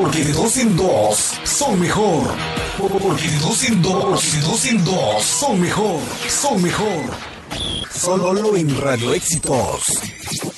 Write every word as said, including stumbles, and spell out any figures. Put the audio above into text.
Porque de dos en dos son mejor. Porque de dos en dos, de dos en dos son mejor, son mejor. Solo en Radio Éxitos.